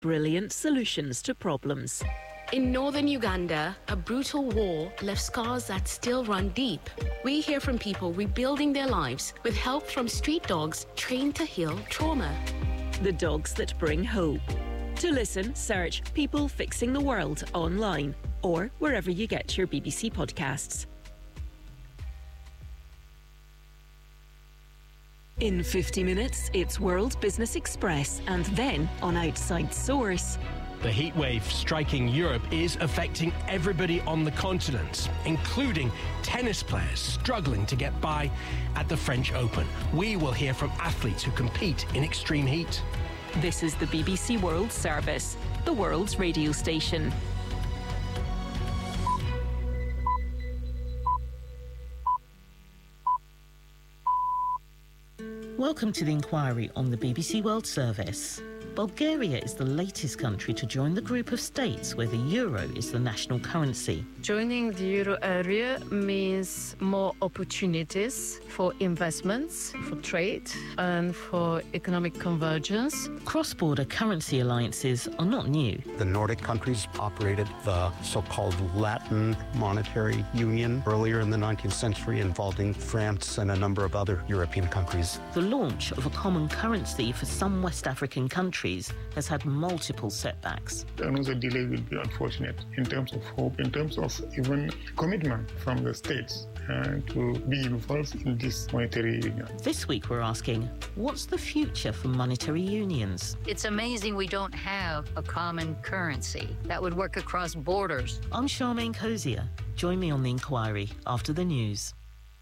Brilliant solutions to problems. In northern Uganda, a brutal war left scars that still run deep. We hear from people rebuilding their lives with help from street dogs trained to heal trauma. The dogs that bring hope. To listen, search People Fixing the World online or wherever you get your BBC podcasts. In 50 minutes, it's World Business Express and then on Outside Source. The heatwave striking Europe is affecting everybody on the continent, including tennis players struggling to get by at the French Open. We will hear from athletes who compete in extreme heat. This is the BBC World Service, the world's radio station. Welcome to the inquiry on the BBC World Service. Bulgaria is the latest country to join the group of states where the euro is the national currency. Joining the euro area means more opportunities for investments, for trade and for economic convergence. Cross-border currency alliances are not new. The Nordic countries operated the so-called Latin Monetary Union earlier in the 19th century, involving France and a number of other European countries. The launch of a common currency for some West African countries has had multiple setbacks. Another delay will be unfortunate in terms of hope, in terms of even commitment from the states to be involved in this monetary union. This week we're asking, what's the future for monetary unions? It's amazing we don't have a common currency that would work across borders. I'm Charmaine Cozier. Join me on The Inquiry after the news.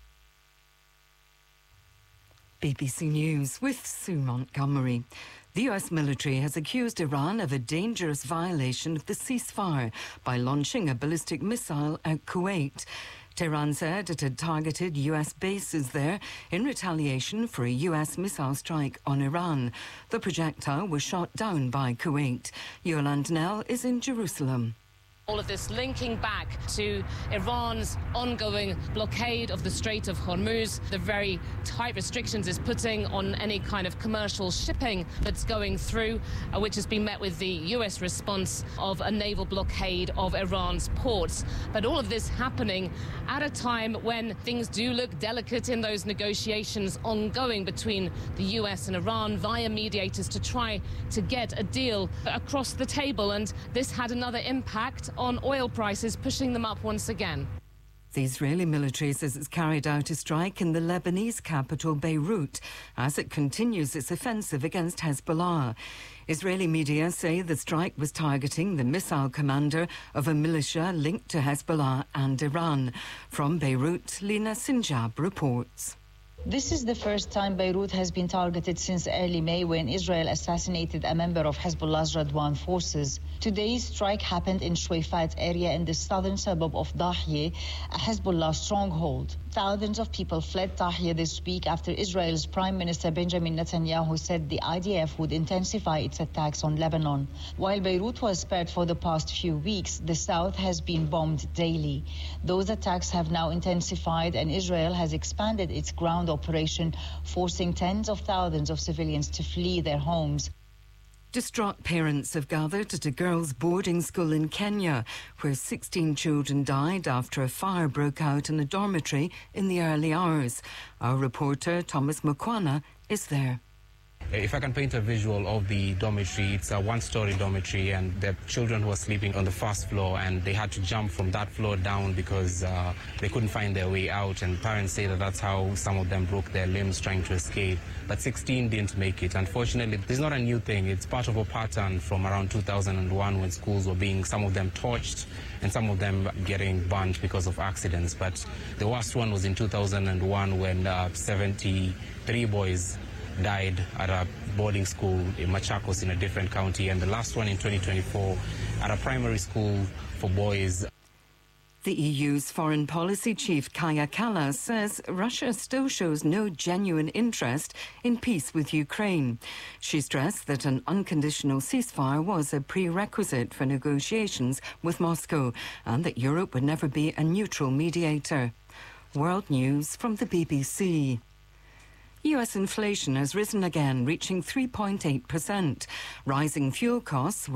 BBC News with Sue Montgomery. The US military has accused Iran of a dangerous violation of the ceasefire by launching a ballistic missile at Kuwait. Tehran said it had targeted US bases there in retaliation for a US missile strike on Iran. The projectile was shot down by Kuwait. Yolande Nell is in Jerusalem. All of this linking back to Iran's ongoing blockade of the Strait of Hormuz, the very tight restrictions it's putting on any kind of commercial shipping that's going through, which has been met with the US response of a naval blockade of Iran's ports. But all of this happening at a time when things do look delicate in those negotiations ongoing between the US and Iran via mediators to try to get a deal across the table. And this had another impact on oil prices, pushing them up once again. The Israeli military says it's carried out a strike in the Lebanese capital Beirut as it continues its offensive against Hezbollah. Israeli media say the strike was targeting the missile commander of a militia linked to Hezbollah and Iran. From Beirut, Lina Sinjab reports. This is the first time Beirut has been targeted since early May, when Israel assassinated a member of Hezbollah's Radwan forces. Today's strike happened in Shweifat area in the southern suburb of Dahye, a Hezbollah stronghold. Thousands of people fled Dahye this week after Israel's Prime Minister Benjamin Netanyahu said the IDF would intensify its attacks on Lebanon. While Beirut was spared for the past few weeks, the south has been bombed daily. Those attacks have now intensified, and Israel has expanded its ground operation, forcing tens of thousands of civilians to flee their homes. Distraught parents have gathered at a girls' boarding school in Kenya, where 16 children died after a fire broke out in a dormitory in the early hours. Our reporter, Thomas Mukwana, is there. If I can paint a visual of the dormitory, it's a one-story dormitory, and the children were sleeping on the first floor, and they had to jump from that floor down because they couldn't find their way out, and parents say that that's how some of them broke their limbs trying to escape. But 16 didn't make it. Unfortunately, this is not a new thing. It's part of a pattern from around 2001 when schools were being, some of them torched and some of them getting burnt because of accidents. But the worst one was in 2001 when 73 boys died at a boarding school in Machakos in a different county, and the last one in 2024 at a primary school for boys. The EU's foreign policy chief, Kaja Kallas, says Russia still shows no genuine interest in peace with Ukraine. She stressed that an unconditional ceasefire was a prerequisite for negotiations with Moscow and that Europe would never be a neutral mediator. World News from the BBC. US inflation has risen again, reaching 3.8%. Rising fuel costs